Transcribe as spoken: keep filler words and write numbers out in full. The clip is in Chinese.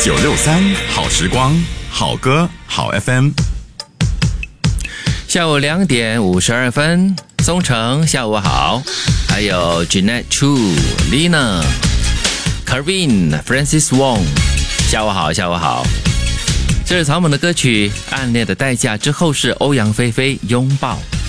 九六三好时光，好歌好 F M。 下午两点五十二分，松城下午好，还有 Jeanette Chu、Lina、Carvin、Francis Wong， 下午好，下午好。这是草蜢的歌曲《暗恋的代价》，之后是欧阳菲菲拥抱。